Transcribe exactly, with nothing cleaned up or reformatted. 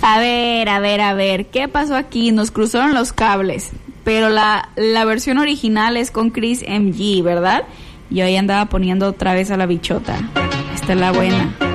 A ver, a ver, a ver, ¿qué pasó aquí? Nos cruzaron los cables, pero la, la versión original es con Chris M G, ¿verdad? Yo ahí andaba poniendo otra vez a la bichota. Esta es la buena.